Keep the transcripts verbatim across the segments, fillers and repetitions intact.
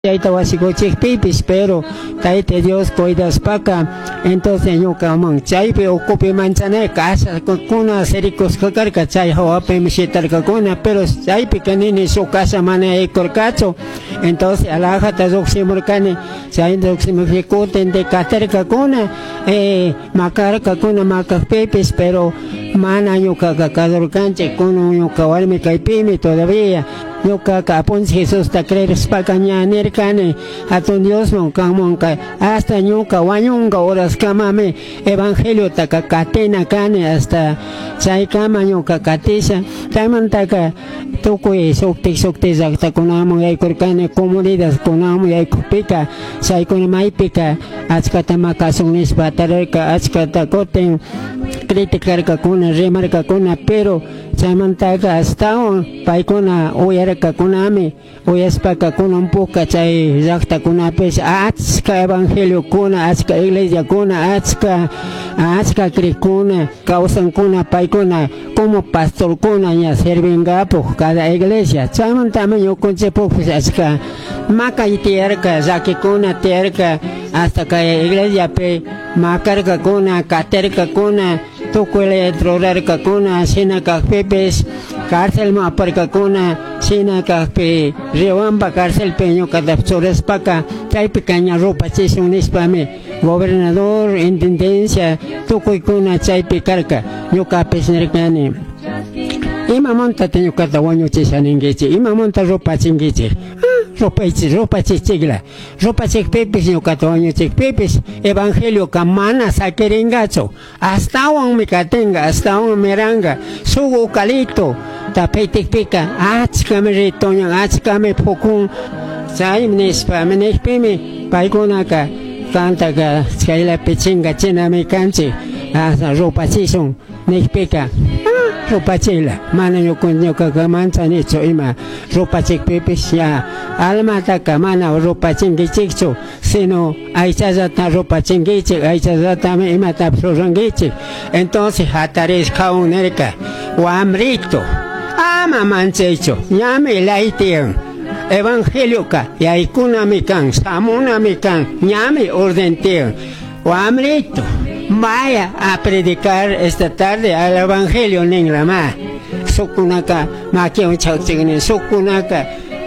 Yaita wasikuchik pipis, pero taite Dios cuidas paca, entonces yo camon chaype ocupe manchane casa kuna sericos kakarka chay hawape mishitar kakuna, pero chaype kanini su casa mana ekorkacho, entonces alaja tazoximurkane chay doximurkuten de kater kakuna, eh makar kakuna makak pipis, pero mana yo kakakadorkanche kuno yo kawalme kaipimi todavía. Yo capón Jesús ta creer spacaña nercane a tu Dios monca monca hasta ñuca guañunga horas camame evangelio taca catena cane hasta chay cama ñuca catisa taman taca toco y socte socte zakta conamo y corcane comunidades conamo y copica chay con maipica achcata macasones batarca achcata coten criticar con remarca con pero chaman taca hasta un paicona oyar kakunami oyaspa kuna un poco chay zakta kuna pes achka evangelio kuna achka iglesia kuna achka achka krikuna causan kuna paikuna como pastor kuna ya servinga por cada iglesia chaman tamaño concepo pues achka maka itierka zaki kuna tierka hasta que iglesia pe makarka kuna katerka kuna tukuele trorarka kuna sina kakpepes cárcel ma parka kuna sina kakpe riobamba cárcel peño cadapsores paca chay pequeña ropa chisonis pame gobernador intendencia tukuy kuna chay pecarca yo capes nercane ima monta teño catawaño chisaningeche ima monta ropa chingeche ropa ichi ropa chichigla ropa chik pepes yo catawaño chik pepes evangelio camana saqueringacho hasta un micatenga hasta un meranga sugo calito tapetik pika achka me retoña achka me pokun chay nispa me nespime paikonaka canta ka chayla pechinga chena me canche hasta ropa chison nespika ropa chela mana yo coño ka mancha nicho ima ropa chik pepes ya alma taka mana ropa chingi chikcho sino aichazata ropa chingiche aichazata me ima tapsorangiche entonces hatares kaunerka wamrito ama manchecho llame laitian evangelio ka yaikuna mikan samuna mikan llame ordentian wamrito vaya a predicar esta tarde al evangelio nenglama sukunaka makion chauchigni sukunaka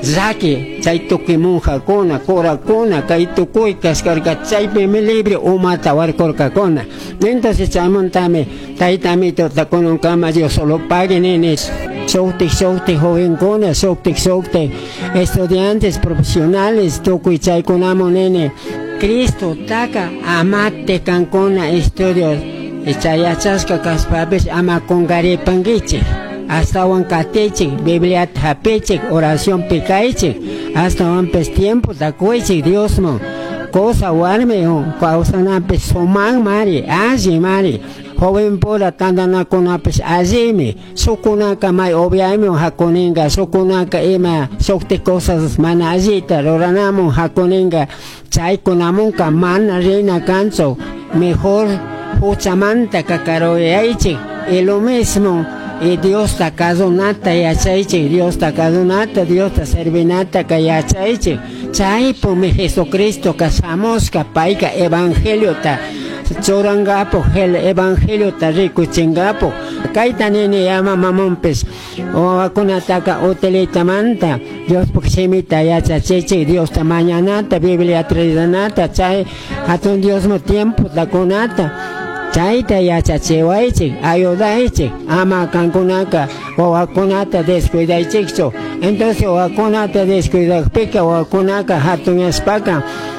zaki chay tuki monja kona kora kona kay tukuy kaskarka chay me libre umata war korka kona entonces chamontame taitamito takonon kama yo solo pague nenes soktik soktik joven kona soktik soktik estudiantes profesionales tukuy chay konamo nene Cristo taka amate kankona estudios chayachasca kaspapes ama kongare pangiche hasta wan katechik biblia tapechik oración picaichik hasta wan pes tiempo takuichik Dios mo cosa warme o causa na pes soman mari aji mari joven pora tandana kona pes azime sukuna kamay obviame hakoninga sukuna ka ima sokte cosas mana azita roranamo hakoninga chay konamon ka mana reina canso mejor huchamanta kakaroyaichik y lo mismo y Dios ta kazonata yachaichik Dios ta kazonata Dios ta servinata kayachaichik chay po mi Jesucristo kasamoska paika evangelio ta chorangapo el evangelio ta rico chingapo kaita nene llama mamompes o akunataka utilitamanta Dios poksimita yachachichik Dios ta mañanata Biblia tridanata chay hatun Dios mo tiempo ta kunata Chaita yachachiwaichik, ayudaichik, ama kankunaka, wawakunata descuidaichikcho. Entonces wawakunata descuidakpika, wawakunaka hatuñaspaka,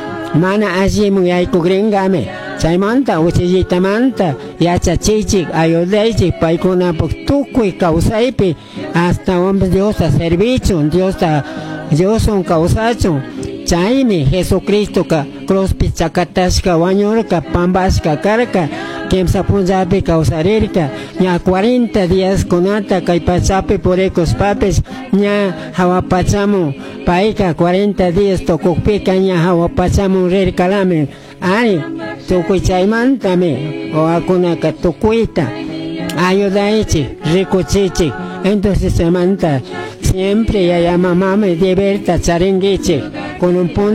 mana asimu yaykugringame. Chaymanta, uchiyitamanta, yachachichik, ayudaichik, paikunapuk tukuy kausaypi, hasta hombre Dios ta servicio, Dios ta, Dios un causacho. Chaymi Jesucristo ka cruz pichakatashka wañurka pambashka karka quemsa punjapi kausarirka ña cuarenta días kunata kay pachapi purekos papes ña hawapachamu paika cuarenta días tokukpika ña hawapachamu rirkalami ari tukuy chaymantami owakunaka tukuyta ayudaichik rikuchichik entonces semanta siempre ya mamá me divierta charingichik con un punto